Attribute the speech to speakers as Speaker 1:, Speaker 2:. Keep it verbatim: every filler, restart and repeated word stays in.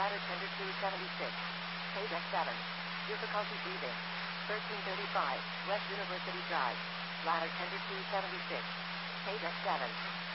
Speaker 1: ladder tender two seventy-six. Page F seven. Difficulty breathing. thirteen thirty-five, West University Drive. Ladder tender two seventy-six. Page F seven.